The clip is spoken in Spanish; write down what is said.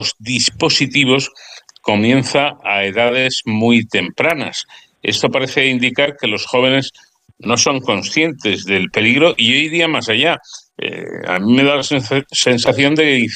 dispositivos comienza a edades muy tempranas. Esto parece indicar que los jóvenes no son conscientes del peligro y yo iría más allá. A mí me da la sensación de